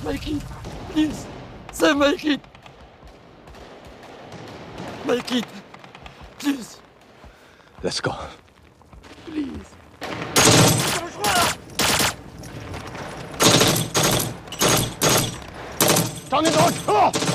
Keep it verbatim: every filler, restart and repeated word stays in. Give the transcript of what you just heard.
Make it. Please. Say make it. Make it. Please. Let's go. Please. Johnny, go!